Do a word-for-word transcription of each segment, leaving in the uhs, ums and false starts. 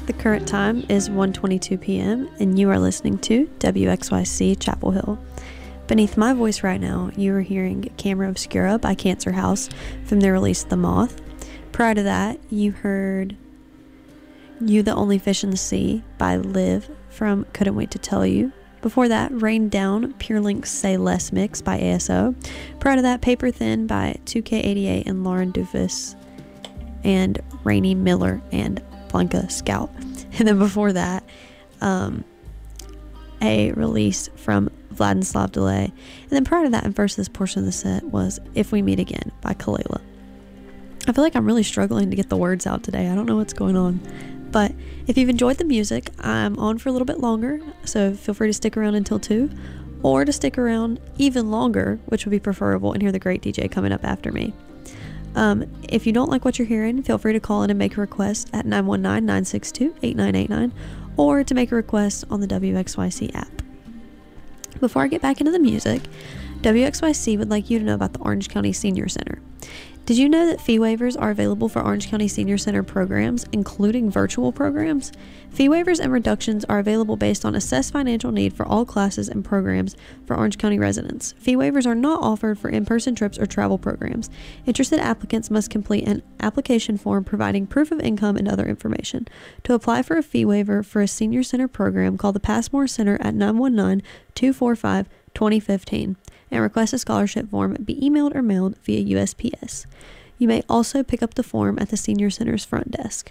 The current time is one twenty-two p.m. and you are listening to W X Y C Chapel Hill. Beneath my voice right now, you are hearing Camera Obscura by Cancer House from their release The Moth. Prior to that, you heard You the Only Fish in the Sea by Liv from Couldn't Wait to Tell You. Before that, Rain Down, Pure Link's Say Less mix by A S O. Prior to that, Paper Thin by two K eighty-eight and Lauren Dufus, and Rainy Miller and Blanca Scout. And then before that, um, a release from Vladislav Delay. And then prior to that, and first this portion of the set was If We Meet Again by Kalela. I feel like I'm really struggling to get the words out today. I don't know what's going on. But if you've enjoyed the music, I'm on for a little bit longer, so feel free to stick around until two, or to stick around even longer, which would be preferable, and hear the great D J coming up after me. Um, if you don't like what you're hearing, feel free to call in and make a request at nine one nine, nine six two, eight nine eight nine, or to make a request on the W X Y C app. Before I get back into the music, W X Y C would like you to know about the Orange County Senior Center. Did you know that fee waivers are available for Orange County Senior Center programs, including virtual programs? Fee waivers and reductions are available based on assessed financial need for all classes and programs for Orange County residents. Fee waivers are not offered for in-person trips or travel programs. Interested applicants must complete an application form providing proof of income and other information. To apply for a fee waiver for a Senior Center program, call the Passmore Center at nine one nine, two four five, two zero one five and request a scholarship form be emailed or mailed via U S P S. You may also pick up the form at the Senior Center's front desk.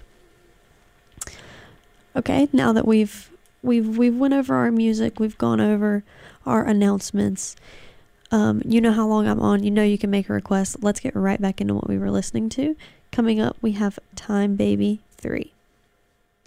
Okay, now that we've we've we've went over our music, we've gone over our announcements. Um, you know how long I'm on. You know you can make a request. Let's get right back into what we were listening to. Coming up, we have Time Baby three.